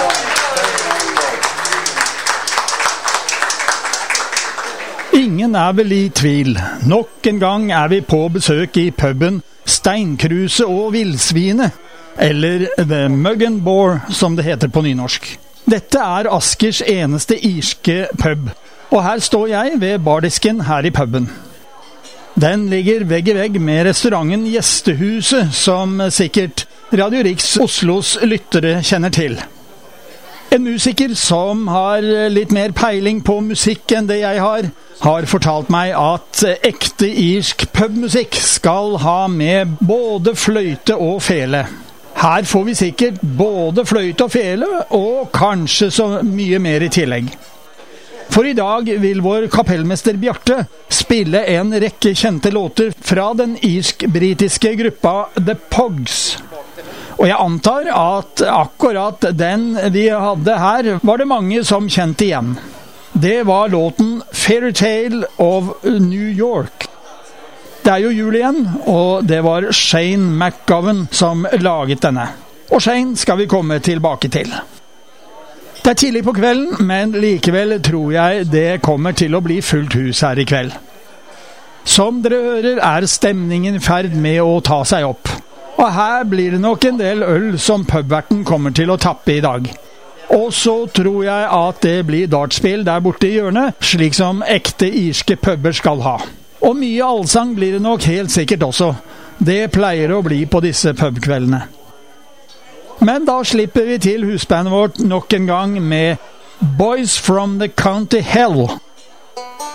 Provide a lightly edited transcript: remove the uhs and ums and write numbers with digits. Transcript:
Ingen vel i tvil. Nok en gang vi på besøk i puben Steinkruse og Villsvinet, eller The Mug and Boar, som det heter på nynorsk. Dette Askers eneste irske pub, og her står jeg ved bardisken her i puben. Den ligger vegg i vegg med restauranten Gjestehuset, som sikkert Radio Riks Oslos lyttere kjenner til. En musiker som har litt mer peiling på musikk enn det jeg har fortalt meg at ekte irsk pubmusikk skal ha med både fløyte og fele. Her får vi sikkert både fløyte og fele, og kanskje så mye mer i tillegg. For i dag vil vår kapellmester Bjarte spille en rekke kjente låter fra den irsk-britiske gruppa The Pogs. Og jeg antar at akkurat den vi hadde her, var det mange som kjente igjen. Det var låten Fairytale of New York. Det jo jul igjen, og det var Shane McGowan som laget denne. Og Shane skal vi komme tilbake til. Det tidlig på kvelden, men likevel tror jeg det kommer til å bli fullt hus her i kveld. Som dere hører stemningen i ferd med å ta seg opp. Og her blir det nok en del øl som pubverten kommer til å tappe i dag. Og så tror jeg at det blir dartspill der borte i hjørnet, slik som ekte irske puber skal ha. Og mye allsang blir det nok helt sikkert også. Det pleier å bli på disse pubkveldene. Men da slipper vi til husbandet vårt nok en gang med Boys from the County Hell.